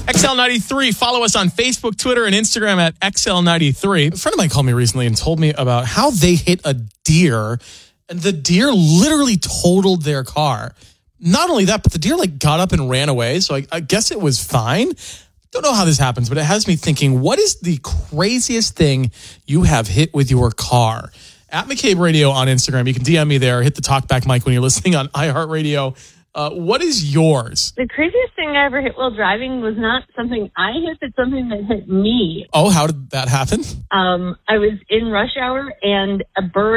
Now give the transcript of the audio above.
XL93. Follow us on Facebook, Twitter, and Instagram at XL93. A friend of mine called me recently and told me about how they hit a deer, and the deer literally totaled their car. Not only that, but the deer got up and ran away, so I guess it was fine. Don't know how this happens, but it has me thinking, what is the craziest thing you have hit with your car? At McCabe Radio on Instagram. You can DM me there. Hit the talkback mic when you're listening on iHeartRadio. What is yours? The craziest thing I ever hit while driving was not something I hit, but something that hit me. Oh, how did that happen? I was in rush hour and a bird